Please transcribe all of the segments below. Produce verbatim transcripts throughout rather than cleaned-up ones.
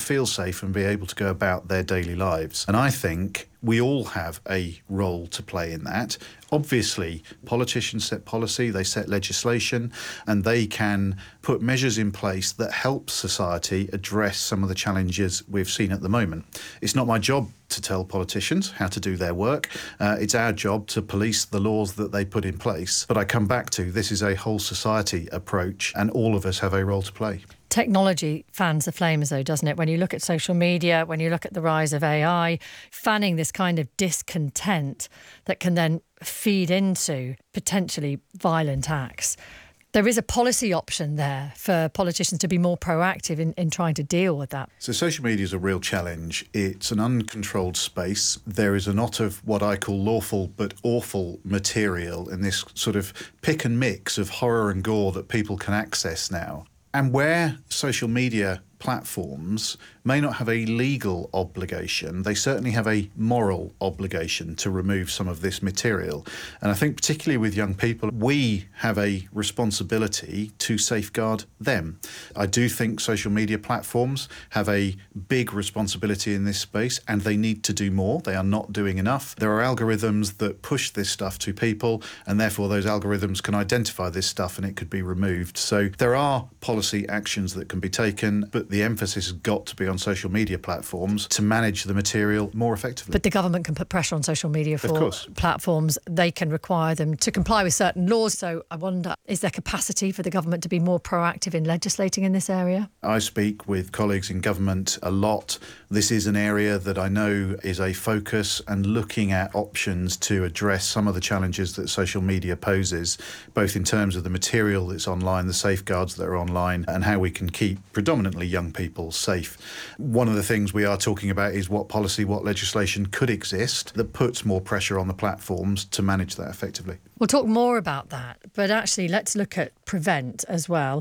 feel safe and be able to go about their daily lives. And I think we all have a role to play in that. Obviously, politicians set policy, they set legislation, and they can put measures in place that help society address some of the challenges we've seen at the moment. It's not my job to tell politicians how to do their work. Uh, it's our job to police the laws that they put in place. But I come back to this is a whole society approach, and all of us have a role to play. Technology fans the flames, though, doesn't it? When you look at social media, when you look at the rise of A I, fanning this kind of discontent that can then feed into potentially violent acts. There is a policy option there for politicians to be more proactive in, in trying to deal with that. So social media is a real challenge. It's an uncontrolled space. There is a lot of what I call lawful but awful material in this sort of pick and mix of horror and gore that people can access now. And where social media platforms may not have a legal obligation, they certainly have a moral obligation to remove some of this material. And I think particularly with young people, we have a responsibility to safeguard them. I do think social media platforms have a big responsibility in this space, and they need to do more. They are not doing enough. There are algorithms that push this stuff to people, and therefore those algorithms can identify this stuff and it could be removed. So there are policy actions that can be taken, but the emphasis has got to be on social media platforms to manage the material more effectively. But the government can put pressure on social media for platforms. They can require them to comply with certain laws. So I wonder, is there capacity for the government to be more proactive in legislating in this area? I speak with colleagues in government a lot. This is an area that I know is a focus, and looking at options to address some of the challenges that social media poses, both in terms of the material that's online, the safeguards that are online, and how we can keep predominantly young people safe. One of the things we are talking about is what policy, what legislation could exist that puts more pressure on the platforms to manage that effectively. We'll talk more about that, but actually let's look at Prevent as well.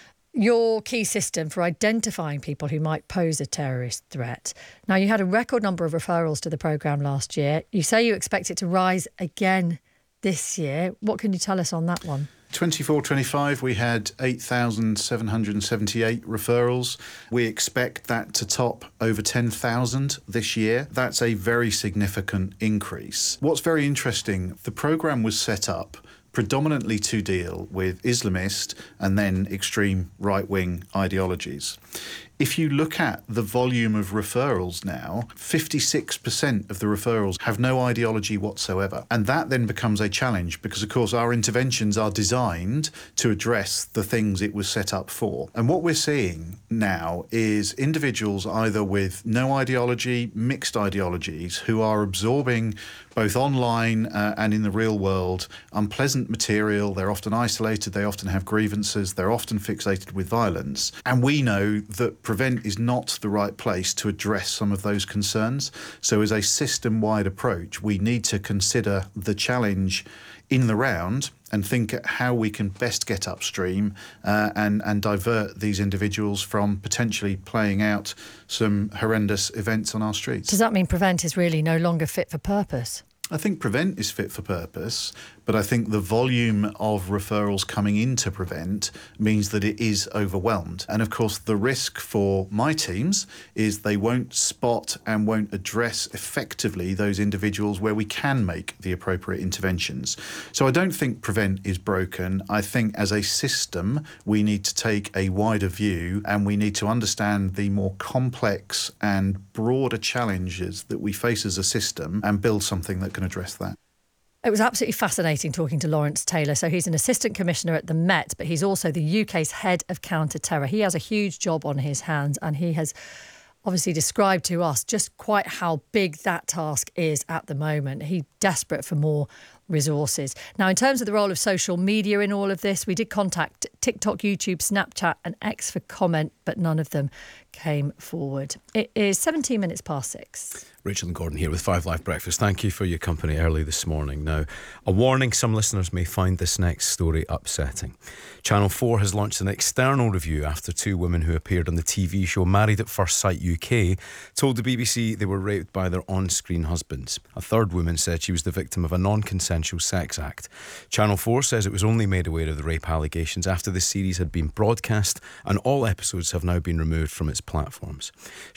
Your key system for identifying people who might pose a terrorist threat. Now, you had a record number of referrals to the programme last year. You say you expect it to rise again this year. What can you tell us on that one? twenty-four twenty-five, we had eight thousand seven hundred seventy-eight referrals. We expect that to top over ten thousand this year. That's a very significant increase. What's very interesting, the programme was set up predominantly to deal with Islamist and then extreme right-wing ideologies. If you look at the volume of referrals now, fifty-six percent of the referrals have no ideology whatsoever. And that then becomes a challenge because, of course, our interventions are designed to address the things it was set up for. And what we're seeing now is individuals either with no ideology, mixed ideologies, who are absorbing both online uh, and in the real world unpleasant material. They're often isolated, they often have grievances, they're often fixated with violence. And we know that Prevent is not the right place to address some of those concerns. So as a system-wide approach, we need to consider the challenge in the round and think at how we can best get upstream uh, and, and divert these individuals from potentially playing out some horrendous events on our streets. Does that mean Prevent is really no longer fit for purpose? I think Prevent is fit for purpose, but I think the volume of referrals coming into Prevent means that it is overwhelmed. And of course, the risk for my teams is they won't spot and won't address effectively those individuals where we can make the appropriate interventions. So I don't think Prevent is broken. I think as a system, we need to take a wider view and we need to understand the more complex and broader challenges that we face as a system and build something that can address that. It was absolutely fascinating talking to Lawrence Taylor. So he's an assistant commissioner at the Met, but he's also the U K's head of counter-terror. He has a huge job on his hands, and he has obviously described to us just quite how big that task is at the moment. He's desperate for more resources. Now, in terms of the role of social media in all of this, we did contact TikTok, YouTube, Snapchat and X for comment, but none of them came forward. It is seventeen minutes past six. Rachel and Gordon here with Five Live Breakfast. Thank you for your company early this morning. Now, a warning, some listeners may find this next story upsetting. Channel four has launched an external review after two women who appeared on the T V show Married at First Sight U K told the B B C they were raped by their on-screen husbands. A third woman said she was the victim of a non-consensual sex act. Channel four says it was only made aware of the rape allegations after the series had been broadcast, and all episodes have now been removed from its platforms.